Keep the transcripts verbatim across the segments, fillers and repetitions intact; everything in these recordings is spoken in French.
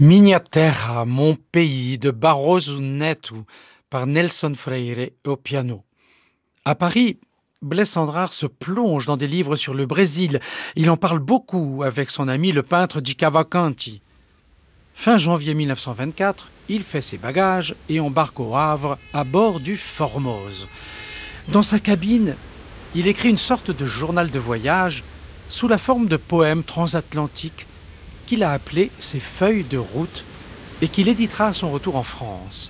Minha terra, mon pays, de Barroso Neto, par Nelson Freire au piano. À Paris, Blaise Cendrars se plonge dans des livres sur le Brésil. Il en parle beaucoup avec son ami le peintre Di Cavalcanti. Fin janvier mille neuf cent vingt-quatre, il fait ses bagages et embarque au Havre à bord du Formose. Dans sa cabine, il écrit une sorte de journal de voyage sous la forme de poèmes transatlantiques qu'il a appelé ses feuilles de route et qu'il éditera à son retour en France.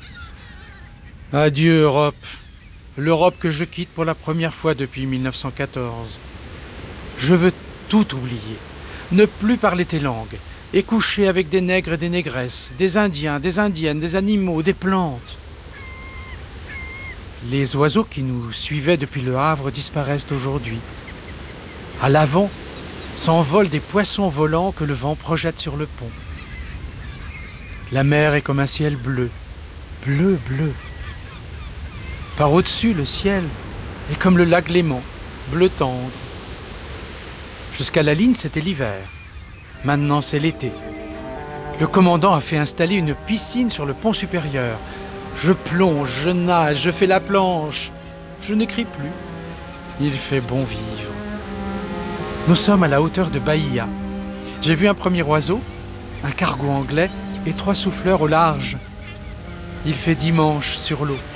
Adieu Europe, l'Europe que je quitte pour la première fois depuis mille neuf cent quatorze. Je veux tout oublier, ne plus parler tes langues et coucher avec des nègres et des négresses, des Indiens, des Indiennes, des animaux, des plantes. Les oiseaux qui nous suivaient depuis le Havre disparaissent aujourd'hui. À l'avant, s'envolent des poissons volants que le vent projette sur le pont. La mer est comme un ciel bleu, bleu, bleu. Par au-dessus, le ciel est comme le lac Léman, bleu tendre. Jusqu'à la ligne, c'était l'hiver. Maintenant, c'est l'été. Le commandant a fait installer une piscine sur le pont supérieur. Je plonge, je nage, je fais la planche. Je n'écris plus. Il fait bon vivre. Nous sommes à la hauteur de Bahia. J'ai vu un premier oiseau, un cargo anglais et trois souffleurs au large. Il fait dimanche sur l'eau.